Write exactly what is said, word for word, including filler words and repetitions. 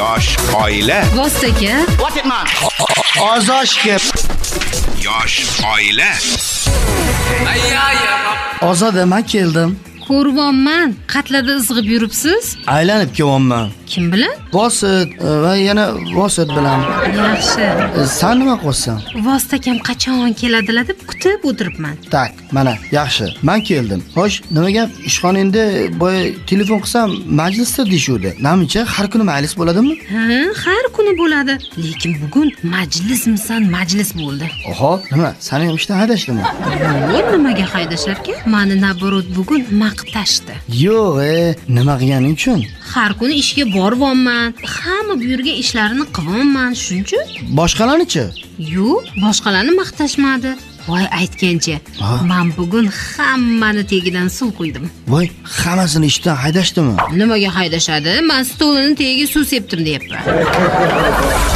Yosh oila. Vostaga. What it man? Ozoshga. Yosh oila. Ozoda, men keldim. Ko'rvonman, qatlada izg'ib yuribsiz. Aylanib kelyapman. Kim bilan? Vosit va yana Vosit bilan. Yaxshi. Sen nima qilsan? Vostakam qachon keladilar deb kutib o'tiribman. Tak, mana yaxshi. Men keldim. Xo'sh, nima gap? Ishxonangda boya telefon qilsam, majlisda deyshuvdi. Namuncha har kuni majlis bo'ladimi? Ha, har kuni bo'ladi. Lekin bugun majlismisan, majlis bo'ldi. Oho, nima? Seni ham ishdan haydashdimi? Yo'q, nimaga haydasharkan? Meni naborot bugun maqtashdi. Yo'q, e, nima qilganing uchun? Har kuni ishga boribman. Hamma buyurgan ishlarini qilaman, shuncha. Boshqalarni-chi? Yo'q, boshqalarni maqtashmadi. Voy aytgancha, men bugun hammani tegidan suv quydim. Voy, hammasini ishdan haydashdimi? Nimaga haydashadi? Men stolining tagiga suv sepdim deyapman.